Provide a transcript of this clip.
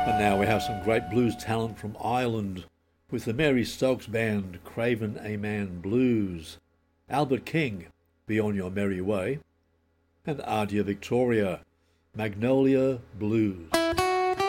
And now we have some great blues talent from Ireland with the Mary Stokes Band, Craven Amen Blues, Albert King, Be On Your Merry Way, and Ardea Victoria, Magnolia Blues.